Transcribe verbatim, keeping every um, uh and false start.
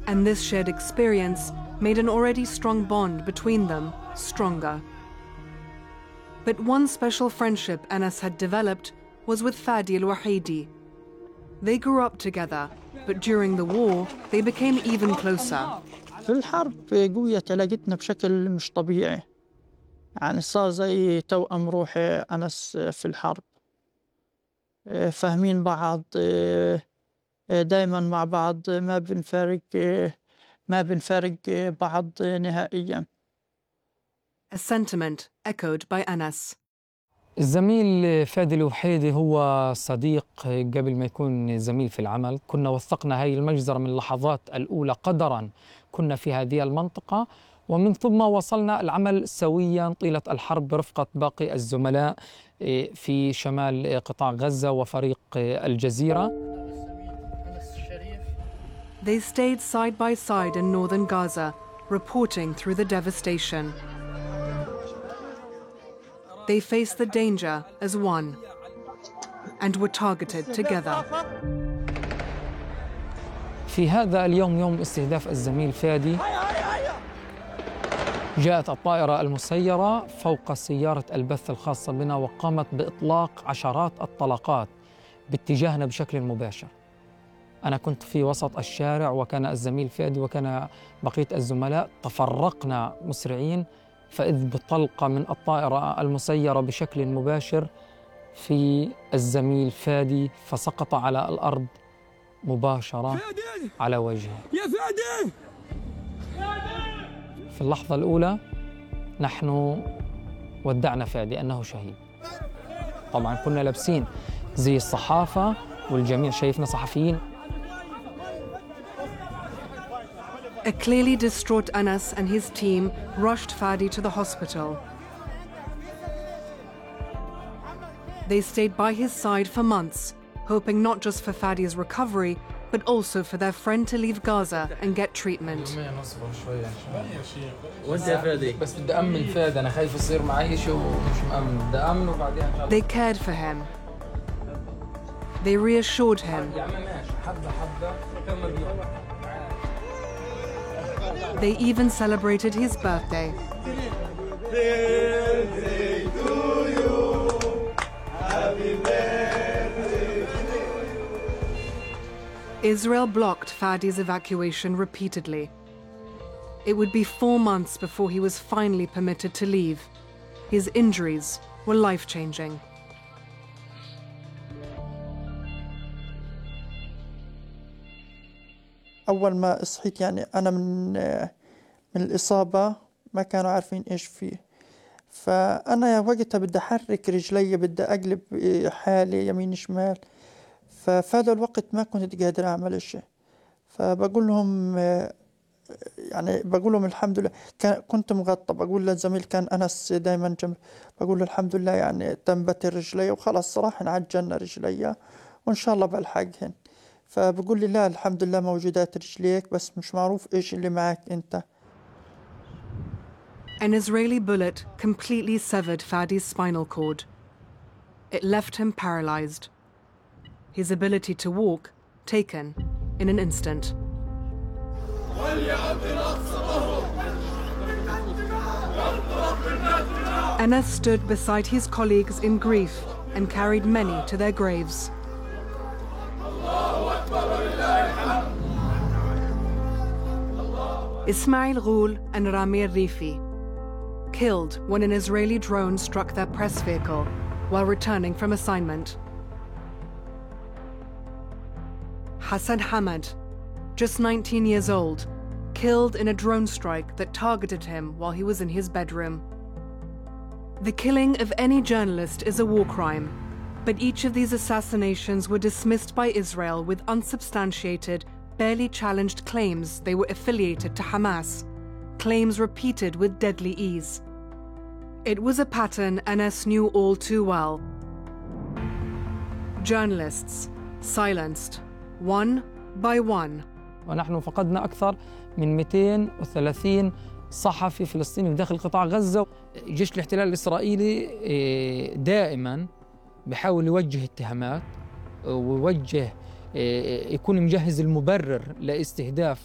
And this shared experience made an already strong bond between them stronger. But one special friendship Anas had developed was with Fadi al-Wahidi. They grew up together, but during the war, they became even closer. في الحرب قوية علاقتنا بشكل مش طبيعي. يعني صار زي توأم روحي أنس في الحرب. فاهمين بعض دائما مع بعض ما بنفارق ما بنفارق بعض نهائيا. A sentiment echoed by Anas. الزميل فادي الوحيدي هو صديق قبل ما يكون زميل في العمل. كنا وثقنا هذه المجزرة من اللحظات الأولى قدرا كنا في هذه المنطقة، ومن ثم وصلنا العمل سويا طيلة الحرب برفقة باقي الزملاء في شمال قطاع غزة وفريق الجزيرة. They stayed side by side in northern Gaza, reporting through the devastation. They faced the danger as one and were targeted together. في هذا اليوم، يوم استهداف الزميل فادي، جاءت الطائرة المسيرة فوق سيارة البث الخاصة بنا وقامت بإطلاق عشرات الطلقات باتجاهنا بشكل مباشر. أنا كنت في وسط الشارع وكان الزميل فادي وكان بقية الزملاء، تفرقنا مسرعين فإذ بطلقة من الطائرة المسيرة بشكل مباشر في الزميل فادي، فسقط على الأرض مباشرة على وجهه. يا فادي! في اللحظة الأولى نحن ودعنا فادي أنه شهيد. طبعا كنا لابسين زي الصحافة والجميع شايفنا صحفيين. A clearly distraught Anas and his team rushed Fadi to the hospital. They stayed by his side for months, hoping not just for Fadi's recovery, but also for their friend to leave Gaza and get treatment. They cared for him. They reassured him. They even celebrated his birthday. Birthday to you. Happy birthday. Israel blocked Fadi's evacuation repeatedly. It would be four months before he was finally permitted to leave. His injuries were life-changing. أول ما صحيت يعني أنا من من الإصابة ما كانوا عارفين إيش فيه، فأنا وقتها بدي أحرك رجلي، بدي أقلب حالي يمين شمال، ففي هذا الوقت ما كنت قادر أعمل إشي. فبقول لهم يعني بقول لهم الحمد لله، كنت مغطى. بقول للزميل كان أنس دائما جنب، بقول له الحمد لله يعني تنبت رجلي وخلاص صراحة عجلنا رجلي وإن شاء الله بلحقهن. فبقول لي لا الحمد لله موجودات رجليك بس مش معروف إيش اللي معك أنت. An Israeli bullet completely severed Fadi's spinal cord. It left him paralyzed. His ability to walk taken in an instant. Anas stood beside his colleagues in grief and carried many to their graves. Ismail Ghul and Ramir Rifi, killed when an Israeli drone struck their press vehicle while returning from assignment. Hassan Hamad, just nineteen years old, killed in a drone strike that targeted him while he was in his bedroom. The killing of any journalist is a war crime, but each of these assassinations were dismissed by Israel with unsubstantiated, barely challenged claims they were affiliated to Hamas, claims repeated with deadly ease. It was a pattern Anas knew all too well. Journalists silenced, one by one. ونحن فقدنا أكثر من مئتين وثلاثين صحفي فلسطيني داخل قطاع غزة. جيش الاحتلال الإسرائيلي دائما بحاول يوجه اتهامات ويوجه يكون مجهز المبرر لاستهداف